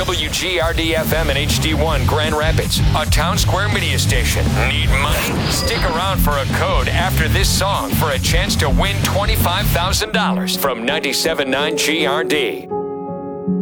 WGRD-FM and HD1 Grand Rapids, a Town Square media station. Need money? Stick around for a code after this song for a chance to win $25,000 from 97.9 GRD.